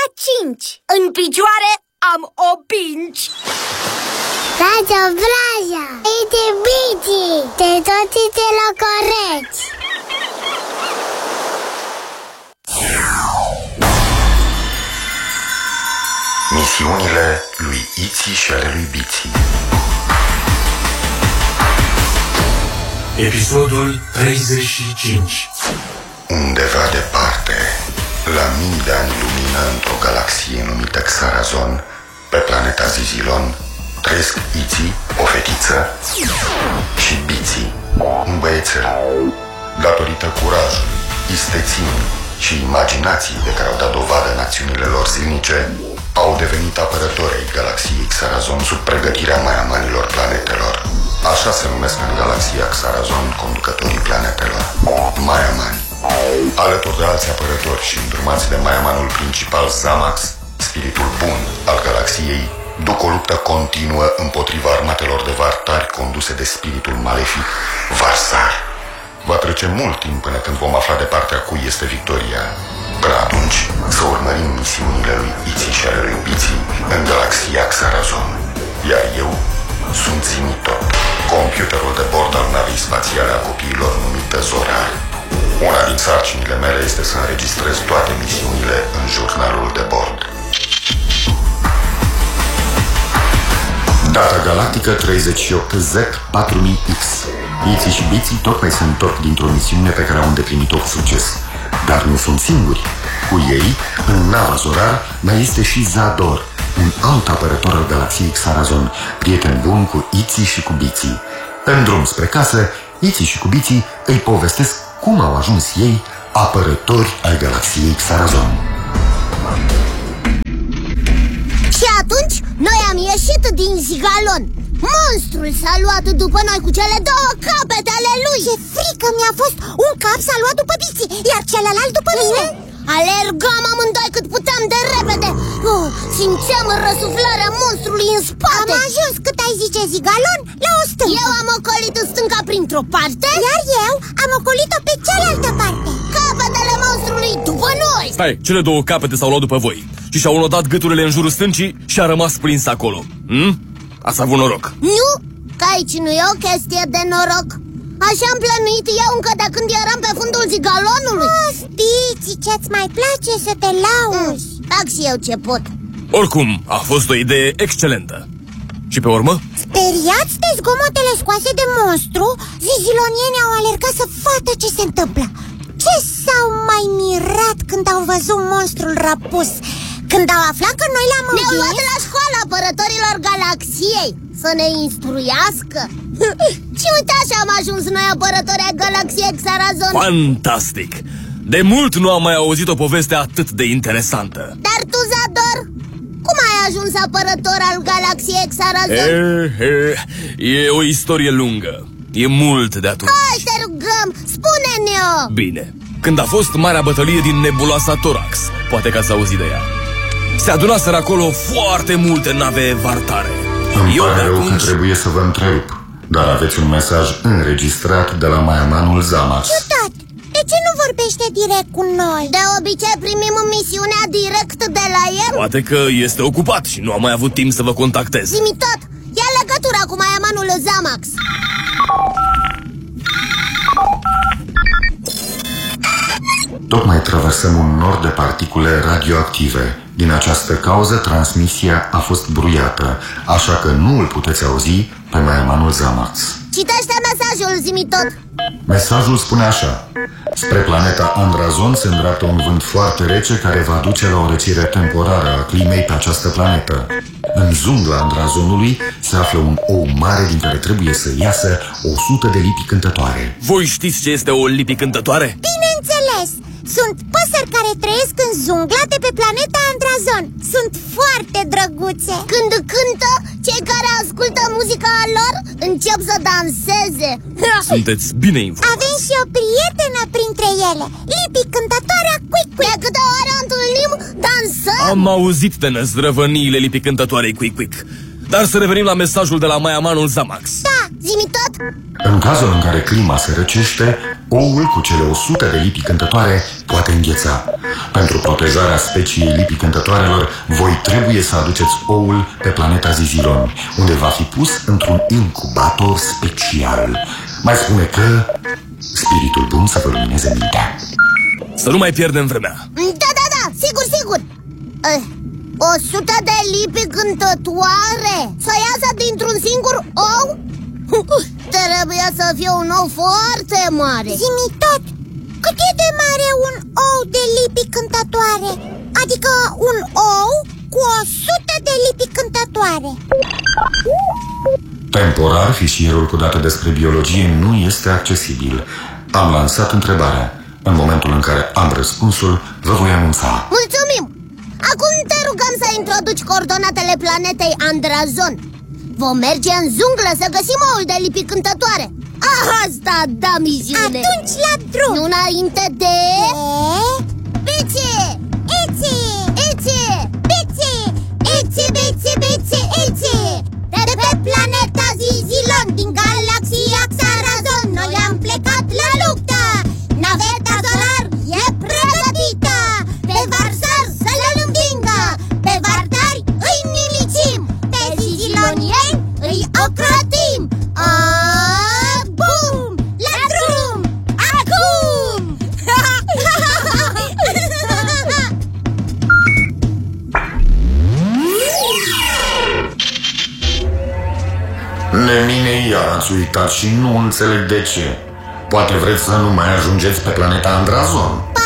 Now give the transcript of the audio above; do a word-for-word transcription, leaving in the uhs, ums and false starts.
la cinci. În picioare am opinci. Raja, Vraja, ite bici, te toți te locoreți. Misiunile lui Iții și ale lui Biții. Episodul treizeci și cinci. Undeva departe, la mii de ani lumină, într-o galaxie numită Xarazon, pe planeta Zizilon, trăiesc Iții, o fetiță, și Biții, un băiețel. Datorită curajului, isteții și imaginației de care au dat dovadă în acțiunile lor zilnice, au devenit apărători ai galaxiei Xarazon sub pregătirea maiamanilor planetelor. Așa se numesc în galaxia Xarazon conducătorii planetelor, maiamani. Alături de alți apărători și îndrumați de maiamanul principal Zamax, spiritul bun al galaxiei, duc o luptă continuă împotriva armatelor de vartari conduse de spiritul malefic Varsar. Va trece mult timp până când vom afla de partea cui este victoria. Până atunci, să urmărim misiunile lui Iții și ale lui Biții în galaxia Xarazon. Iar eu sunt Zimitot, computerul de bord al navei spațiale a copiilor numită Zorar. Una din sarcinile mele este să înregistrez toate misiunile în jurnalul de bord. Data galactică treizeci și opt Z patru mii X. Iții și Biții tot mai se întorc dintr-o misiune pe care au îndeplinit-o cu succes. Dar nu sunt singuri. Cu ei, în nava Zorar, mai este și Zador, un alt apărător al galaxiei Xarazon, prieten bun cu Iții și cu Biții. În drum spre casă, Iții și cu Biții îi povestesc cum au ajuns ei apărători ai galaxiei Xarazon. Și atunci, noi am ieșit din Zigalon. Monstrul s-a luat după noi cu cele două capete ale lui. Ce frică mi-a fost! Un cap s-a luat după Biții, iar celălalt după mine. Alergam amândoi cât puteam de repede. oh, Simțeam răsuflarea monstrului în spate. Am ajuns, cât ai zice, Zigalon, la o stâncă. Eu am ocolit stânca printr-o parte, iar eu am ocolit-o pe cealaltă parte. Capetele monstrului după noi. Stai, cele două capete s-au luat după voi și și-au notat gâturile în jurul stâncii și a rămas prins acolo. hm? Ați avut noroc. Nu, că aici nu e o chestie de noroc. Așa am plănuit eu încă de când eram pe fundul Zigalonului. Oh, Biții, ce-ți mai place să te lauzi. mm, Fac și eu ce pot. Oricum, a fost o idee excelentă. Și pe urmă? Speriați de zgomotele scoase de monstru, zizilonienii au alergat să vadă ce se întâmplă. Ce s-au mai mirat când au văzut monstrul răpus. Când au aflat că noi l-am învins, ne-au luat la școala apărătorilor galaxiei să ne instruiască. Și uite așa am ajuns noi apărători ai galaxiei Xarazon. Fantastic! De mult nu am mai auzit o poveste atât de interesantă. Dar tu, Zador, cum ai ajuns apărător al galaxiei Xarazon? E, e, e o istorie lungă. E mult de atunci. Hai, te rugăm, spune-ne-o! Bine, când a fost marea bătălie din nebuloasa Thorax, poate că ați auzit de ea, se adunaseră acolo foarte multe nave vartare. Îmi pare rău că trebuie să vă întrerup, dar aveți un mesaj înregistrat de la maiamanul Zamax. Ciudat! De ce nu vorbește direct cu noi? De obicei primim misiunea direct de la el. Poate că este ocupat și nu am mai avut timp să vă contactez. Zi-mi tot! Ia legătura cu maiamanul Zamax. Tocmai traversăm un nor de particule radioactive. Din această cauză, transmisia a fost bruiată, așa că nu îl puteți auzi pe maiamanul Zamax. Citește mesajul, zi-mi tot. Mesajul spune așa: spre planeta Andrazon se îndreaptă un vânt foarte rece care va duce la o răcire temporară a climei pe această planetă. În jungla Andrazonului se află un ou mare din care trebuie să iasă o sută de lipi cântătoare. Voi știți ce este o lipi cântătoare? Bineînțeles! Sunt păsări care trăiesc în jungla de pe planeta Andrazon. Sunt foarte drăguțe. Când cântă, cei care ascultă muzica lor încep să danseze. Sunteți bine informați. Avem și o prietenă printre ele, Lipi, cântătoarea Quick Quick. De câte ori o întâlnim, dansăm. Am auzit de năzdrăvăniile lipi cântătoarei Quick Quick, Dar să revenim la mesajul de la Maiamanul Zamax. Da, zi-mi tot. În cazul în care clima se răcește, oul cu cele o sută de lipi cântătoare poate îngheța. Pentru protejarea speciei lipii cântătoarelor, voi trebuie să aduceți oul pe planeta Zizilon, unde va fi pus într-un incubator special. Mai spune că spiritul bun să vă lumineze mintea. Să nu mai pierdem vremea. Da, da, da, sigur, sigur. uh, O sută de lipi cântătoare să iasă dintr-un singur ou? Trebuia să fie un ou foarte mare. Zi-mi tot, cât e de mare un ou de lipi cântătoare? Adică un ou cu o sută de lipi cântătoare. Temporar, fișierul cu date despre biologie nu este accesibil. Am lansat întrebarea. În momentul în care am răspunsul, vă voi anunța. Mulțumim! Acum te rugăm să introduci coordonatele planetei Andrazon. Vom merge în junglă să găsim oul de lipi cântătoare. Asta da misiune! Atunci la drum! Nu înainte de... Bețe! Ețe! Ețe! Bețe! Ețe, bețe, bețe, ețe! De pe planeta Zizilon, din galaxia Xarazon, noi am plecat la luptă! Naveta solar e pregătită! Pe varsar să le învingă! Pe vardari îi nimicim! Pe zizilonieni îi ocrotim! A, bum! La drum! Acum! Nemine, iar ați uitat și nu înțeleg de ce. Poate vreți să nu mai ajungeți pe planeta Andrazon?